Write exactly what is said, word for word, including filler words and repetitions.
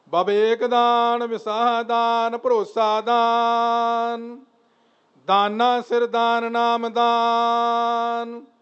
ਵਿਵੇਕ ਦਾਨ, ਵਿਸਾਹ ਦਾਨ, ਭਰੋਸਾ ਦਾਨ, ਦਾਨਾ ਸਿਰ ਦਾਨ ਨਾਮ ਦਾਨ।